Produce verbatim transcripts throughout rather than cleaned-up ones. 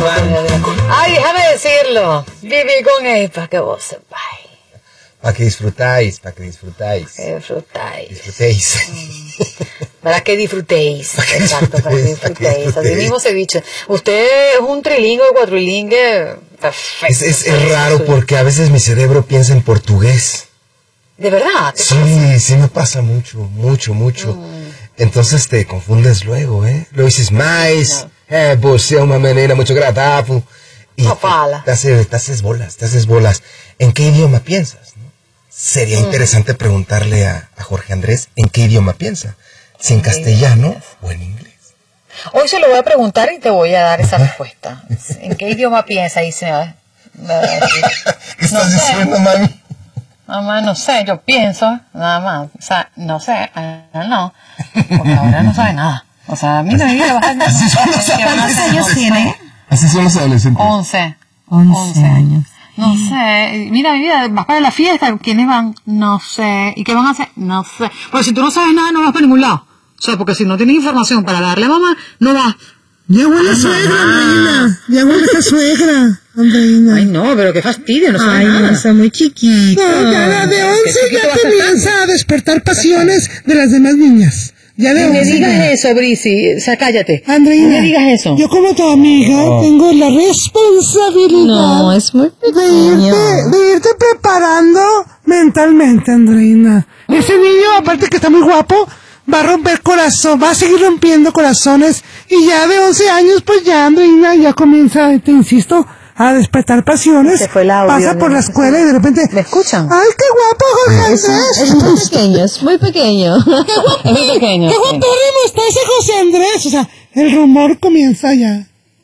Ay, déjame decirlo. Viví con él para que vos sepáis. Para que disfrutáis, para que disfrutáis. Que disfrutáis. Disfrutéis. Mm. Para que disfrutéis. Para que Exacto, para que disfrutéis, disfrutéis. para que Así mismo se ha dicho. Usted es un trilingüe, cuatrilingüe. Perfecto. Es, es, es raro porque a veces mi cerebro piensa en portugués. ¿De verdad? Sí, pasa? sí me pasa mucho, mucho, mucho. Mm. Entonces te confundes luego, ¿eh? Lo dices mais, no. eh, você é uma menina muito agradável. Y no fala. Te, hace, te haces bolas, te haces bolas. ¿En qué idioma piensas? ¿No? Sería mm. interesante preguntarle a, a Jorge Andrés en qué idioma piensa. Si en castellano o en inglés. Hoy se lo voy a preguntar y te voy a dar esa respuesta. ¿En qué idioma piensa? Y se me va, me va a decir, ¿Qué estás no diciendo, mami? Mamá, no sé, yo pienso, nada más. O sea, no sé, uh, no. Porque ahora no sabe nada. O sea, mira, mira, vas a... Así son los adolescentes. tiene? Así son los adolescentes. Once. Once años. No sé, mira, mira, vas para la fiesta, ¿quiénes van? No sé. ¿Y qué van a hacer? No sé. Pues si tú no sabes nada, no vas para ningún lado. O sea, porque si no tienes información para darle a mamá, no vas. Ya huele a suegra, Andreina. Ya huele a suegra, Andreina. Ay, no, pero qué fastidio, no sabe Ay, nada. no, está muy chiquita. No, ya la de once ya comienza a despertar pasiones de las demás niñas. Ya de no once. me digas ya. Eso, Brisi. O sea, cállate. Andreina. No me digas eso. Yo como tu amiga no. tengo la responsabilidad. No, es muy pequeño. De irte, de irte preparando mentalmente, Andreina. Ese niño, aparte que está muy guapo, va a romper corazón, va a seguir rompiendo corazones, y ya de once años, pues ya Andreina ya comienza, te insisto, a despertar pasiones. Se fue el audio, pasa por la escuela y de repente... ¿Me escuchan? ¡Ay, qué guapo, Jorge Andrés! Es muy pequeño, es muy pequeño. ¡Qué guapo! Es muy pequeño. ¡Qué guapérrimo está ese José Andrés! O sea, el rumor comienza ya.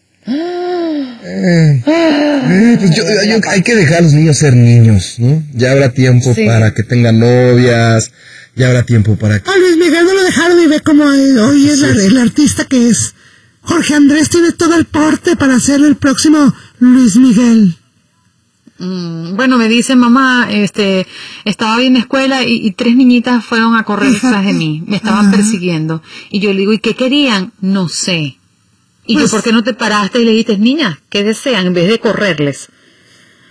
Eh, eh, pues yo, yo, hay que dejar a los niños ser niños, ¿no? Ya habrá tiempo sí. para que tengan novias, ya habrá tiempo para que... A Luis Miguel no lo dejaron y ve como hoy es sí, la, sí. el artista que es. Jorge Andrés tiene todo el porte para ser el próximo Luis Miguel. Mm, bueno, me dice mamá, este, estaba bien en la escuela y, y tres niñitas fueron a correr detrás de mí, me estaban Ajá. persiguiendo. Y yo le digo, ¿y qué querían? No sé. Y pues, yo, ¿por qué no te paraste y le dijiste, niña, qué desean en vez de correrles?